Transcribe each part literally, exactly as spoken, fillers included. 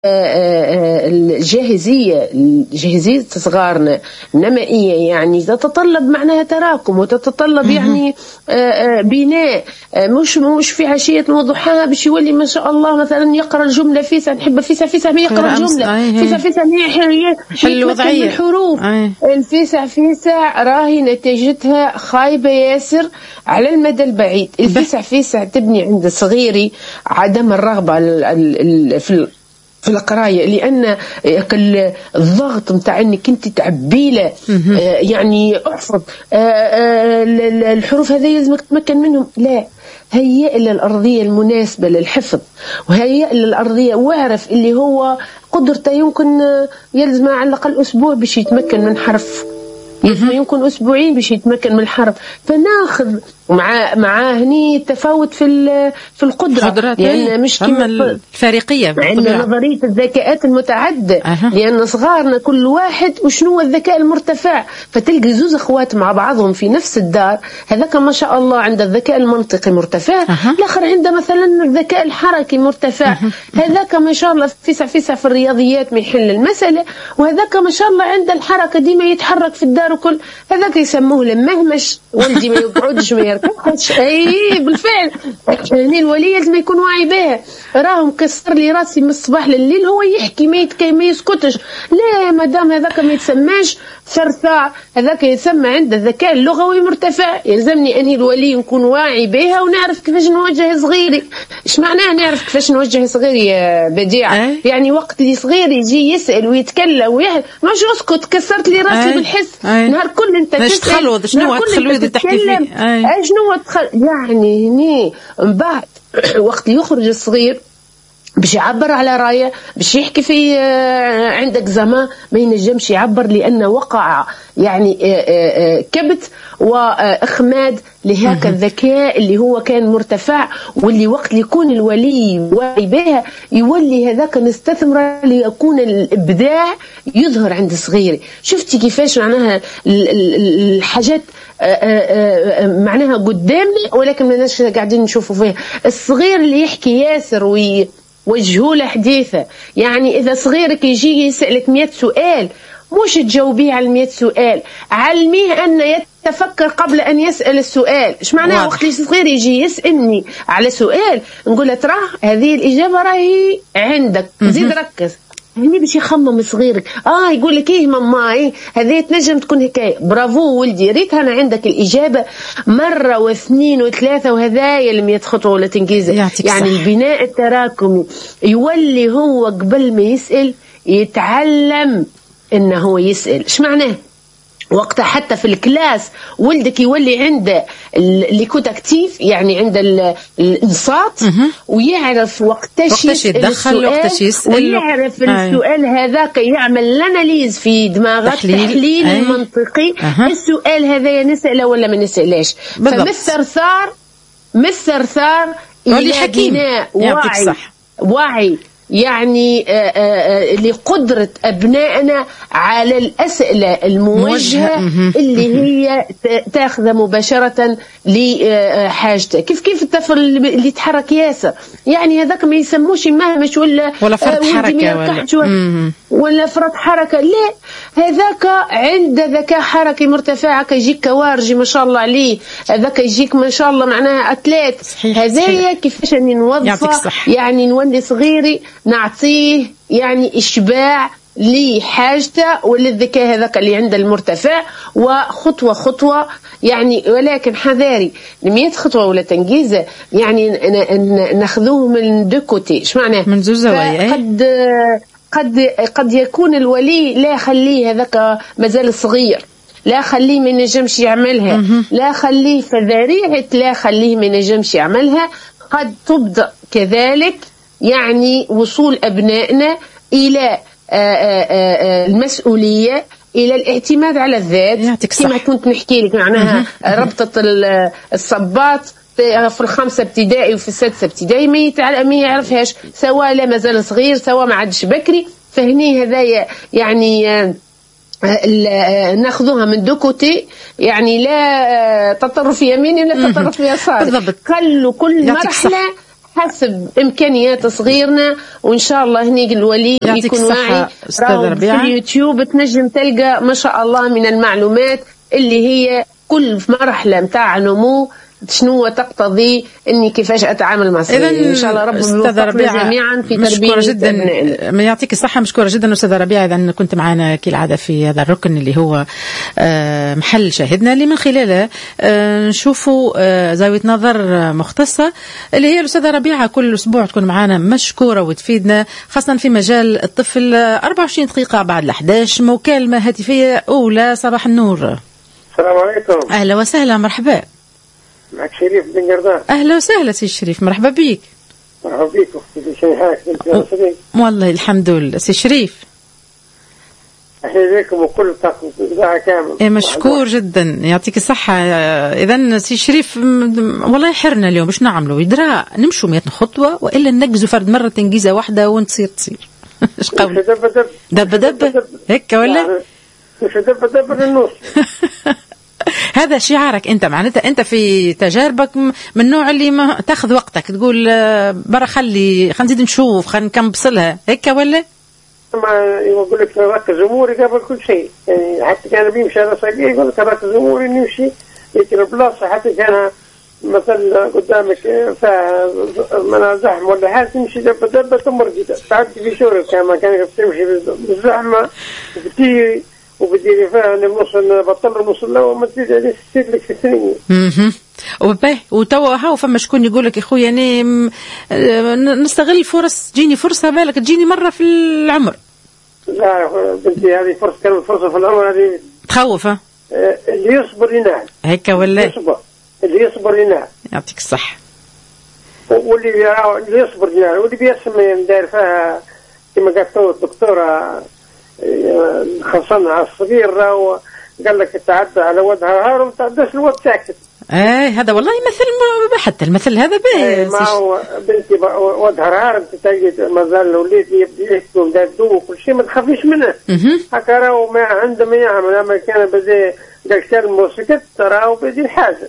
الجاهزية جاهزية صغارنا النمائية يعني تتطلب معناها تراكم وتتطلب يعني بناء، مش مش في عشية وضحاها باش يولي ما شاء الله مثلا يقرأ الجملة فيسع نحب فيسع فيسع ما يقرأ الجملة فيسع فيسع حل الوضعية الحروف الفيسع فيسع راهي نتيجتها خايبة ياسر على المدى البعيد. الفيسع فيسع تبني عند صغيري عدم الرغبة في في القرايه، لان الضغط نتاع انك انت تعبيله يعني احفظ الحروف هذه لازمك تتمكن منهم، لا هيئ الارضيه المناسبه للحفظ وهيئ الارضيه واعرف اللي هو قدرته يمكن يلزم على الاقل اسبوع باش يتمكن من حرف، يمكن اسبوعين باش يتمكن من الحرف، فناخذ مع مع هني تفاوت في في القدره لان مش كما الفارقيه عندنا نظريه الذكاءات المتعدده أه. لان صغارنا كل واحد وشنو هو الذكاء المرتفع، فتلقى زوز اخوات مع بعضهم في نفس الدار، هذاك ما شاء الله عنده الذكاء المنطقي مرتفع أه. الاخر عنده مثلا الذكاء الحركي مرتفع أه. هذاك ما شاء الله فيسع فيسع في الرياضيات ما يحل المساله، وهذاك ما شاء الله عنده الحركه ديما يتحرك في الدار وكل، هذاك يسموه المهمش ولدي ما يقعدش ما يركبش. اي بالفعل يعني الولي لازم يكون واعي بها، راه مكسر لي راسي من الصباح لليل هو يحكي ما يتكي ما يسكتش، لا مادام هذاك ما يتسماش ثرثار، هذاك يسمى عنده الذكاء اللغوي مرتفع، يلزمني اني الولي نكون واعي بها ونعرف كيفاش نوجه صغيري. ايش معناه نعرف كيفاش نوجه صغيري يا بديع؟ أه؟ يعني وقت اللي صغير يجي يسال ويتكلم ويحكي مش اسكت كسرت لي راسي أه؟ بالحس أه؟ نهار كل انت تسال شنو التخلويد تحكي فيه أه؟ شنو تخل... يعني هني من بعد وقت يخرج الصغير باش يعبر على رايه باش يحكي في عندك زمان ما ينجمش يعبر لأنه وقع يعني كبت وإخماد لهاك الذكاء اللي هو كان مرتفع، واللي وقت يكون الولي واعي بها يولي هذاك نستثمر ليكون الإبداع يظهر عند صغيري. شفتي كيفاش معناها الحاجات معناها قدامنا ولكن ما ناش قاعدين نشوفوا فيها. الصغير اللي يحكي ياسر وي وجهولة حديثة، يعني إذا صغيرك يجي يسألك مئة سؤال مش تجاوبيه على المئة سؤال، علميه أن يتفكر قبل أن يسأل السؤال. إيش معناه وقت اللي صغير يجي يسألني على سؤال نقول له ترى هذه الإجابة راهي عندك زيد ركز، هني باش يخمم صغيرك. اه يقول لك ايه ماما ايه هذه تنجم تكون حكايه، برافو ولدي ريت انا عندك الاجابه مره واثنين وثلاثه، وهذايا اللي مية خطوه ولا تنجيزه. يعني صح. البناء التراكمي يولي هو قبل ما يسال يتعلم انه هو يسال. ايش معناه؟ وقتها حتى في الكلاس ولدك يولي عنده اللي كنت اكتيف، يعني عنده الانصات ويعرف وقتاش يدخل وقتاش يسأل ويعرف السؤال هذاك يعمل لاناليز في دماغه تحليل, تحليل منطقي. أه. السؤال هذا نسأله ولا ما نسألهش. فمثرثار مثرثار الى بناء وعي وعي يعني لقدرة أبنائنا على الأسئلة الموجهة اللي هي تأخذ مباشرة لحاجته. كيف كيف الطفل اللي يتحرك ياسر يعني هذاك ما يسموش مهمش ولا ولا فرط حركة ولا, ولا فرط حركة، لا هذاك عنده ذكاء حركي مرتفع، يجيك كوارجي ما شاء الله عليه، هذاك يجيك ما شاء الله معناها أتلات. هذايا كيفاش اني نوظفه يعني نولي صغيري نعطيه يعني إشباع لحاجته وللذكاء هذاك اللي عنده المرتفع، وخطوة خطوة يعني، ولكن حذاري لمية خطوة ولا تنجيزة يعني ناخذوه من دو كوتي. ايش معناه؟ من زوج زوايا. قد قد قد يكون الولي لا خليه هذاك مازال صغير، لا خليه ما ينجمش يعملها، لا خليه في ذريعة، لا خليه ما ينجمش يعملها. قد تبدأ كذلك يعني وصول أبنائنا إلى المسؤولية، إلى الاعتماد على الذات كما كنت نحكي لك معناها ربطة الصباط في الخمسة ابتدائي وفي السادسة ابتدائي ما يعرفهاش، سواء لا مازال صغير سواء ما عادش بكري. فهني هذايا يعني ناخذوها من دو كوتي، يعني لا تطرف يمين ولا تطرف يسار. خلوا كل مرحلة حسب إمكانيات صغيرنا، وإن شاء الله هنيك الولي يكون واعي. في اليوتيوب تنجم تلقى ما شاء الله من المعلومات اللي هي كل مرحلة متاع نمو شنو تقتضي اني كيفاش اتعامل مع الصغير. ان شاء الله رب يوفقنا جميعا في تربيه ابنائنا. ما يعطيك الصحه. مشكوره جدا استاذه ربيعه اذا كنت معنا كالعاده في هذا الركن اللي هو محل شاهدنا اللي من خلاله نشوفوا زاويه نظر مختصه اللي هي الاستاذه ربيعه. كل اسبوع تكون معنا مشكوره وتفيدنا خاصه في مجال الطفل. أربعة وعشرين دقيقه بعد الأحد عشر مكالمه هاتفيه اولى. صباح النور. السلام عليكم. اهلا وسهلا. مرحبا. معك شريف بن قردان. أهلا وسهلا سي شريف. مرحبا بيك. مرحبا بيك أختي شيحاك بنت والله الحمد لله سي شريف. أحيي لكم وكل طاقم إذاعة كامل. إيه مشكور جدا يعطيك الصحة. إذا سي شريف والله يحرنا اليوم باش نعملوا يدرى نمشوا مئة خطوة وإلا ننجزوا فرد مرة تنجيزة واحدة ونتصير تصير. إيش قول؟ دب دب دب دب هيك ولا؟ مش دب دب للنص. هذا شعارك انت معناتها انت في تجاربك من النوع اللي ما تاخذ وقتك تقول برا خلي خلينا نزيد نشوف خلينا نكمبصلها هيك ولا؟ ما يقول لك ركز اموري قبل كل شيء. يعني حتى كان بيمشي على صقيع يقول لك ركز اموري نمشي لكن البلاصه حتى كان مثلا قدامك فيها زحمه ولا حاجه تمشي دب دب تمر كده تعدي في شورك كما كان تمشي بالزحمه وبتيجي وبدي فيها نص بطل نص لا وما تزيد عليه تصير لك في السنين. اها وباه وتوا هاو فما شكون يقول لك يا خويا يعني نستغل الفرص تجيني فرصه بالك تجيني مره في العمر. لا بنتي هذه فرصه كانت فرصه في العمر هذه تخوف. ها اللي يصبر ينال هيك ولا يصبر اللي يصبر ينال. يعطيك الصحه. واللي اللي يصبر ينال واللي بيسمى داير فيها كما قالت الدكتوره خصنا على الصغير وقال لك تعدى على ودها هار وما تعداش الود ساكت. ايه هذا والله مثل حتى المثل هذا باهي. ما هو بنتي ودها هار تجد مازال وليد يبدي يحكم دادو وكل شيء ما تخافيش منه. هكا راهو ما عنده ما يعمل اما كان بدي قال كلمه سكت راهو بدي حاجه.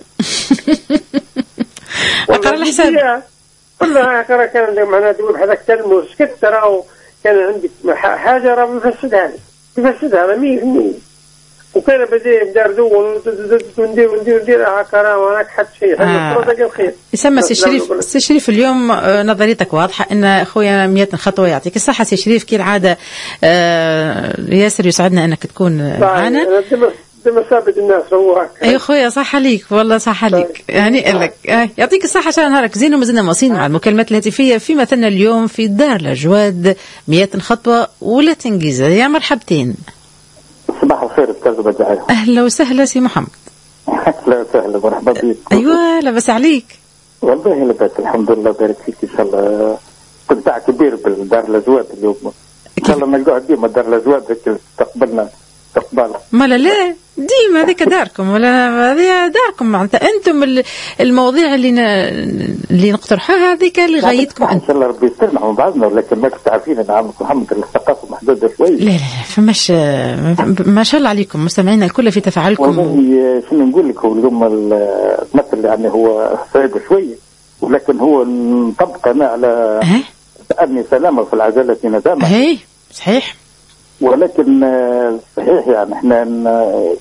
اقرا الحساب كلها هكا كان معناته تقول هذاك كلمه سكت راهو كان عندك حاجة راه مفسدها لي مفسدها مية في المية وكان بدي ندردو وندير وندير ندير هكا راه ما نجحت شيء. هذا الخير يسمى سي شريف. سي شريف اليوم نظريتك واضحة ان اخويا مئة خطوة. يعطيك الصحة سي شريف. كي العادة ياسر يسعدنا انك تكون معنا. دم ثابت الناس هو هكا. اي خويا صح عليك والله صح عليك يعني لك يعطيك الصحة. عشان نهارك زين ومازلنا مواصلين مع المكالمات الهاتفية في مثلنا اليوم في دار الأجواد مئة خطوة ولا تنجيزة. يا مرحبتين. صباح الخير استاذ بدعي. اهلا وسهلا سي محمد. اهلا وسهلا مرحبا بك. ايوه لاباس عليك؟ والله لاباس الحمد لله بارك فيك. ان شاء الله استمتاع كبير بالدار الأجواد اليوم. ان شاء الله نلقاها ديما دار الأجواد تقبلنا استقبال. ما لا لا ديما هذيك داركم ولا هذه داركم معناتها انتم المواضيع اللي ن... اللي نقترحوها هذيك اللي غايتكم ان شاء الله ربي يسترنا مع بعضنا. ولكن ما تعرفين ان عمك محمد الثقافه محدوده شوي. لا لا فماش ما شاء الله عليكم مستمعينا الكل في تفاعلكم. والله شنو نقول لك هو اليوم المثل يعني هو صعيب شوي ولكن هو نطبق انا على تأني سلامه في العجله ندامه. اي صحيح. ولكن صحيح يعني احنا